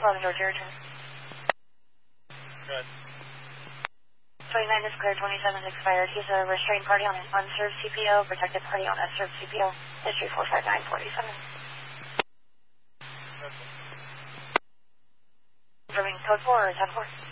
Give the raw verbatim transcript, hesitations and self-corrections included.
eleven George, your return. Good. twenty-nine is clear, twenty-seven is expired. He's a restrained party on an unserved C P O, protected party on a served C P O. History four five nine forty-seven. Okay. Confirming code four or ten four.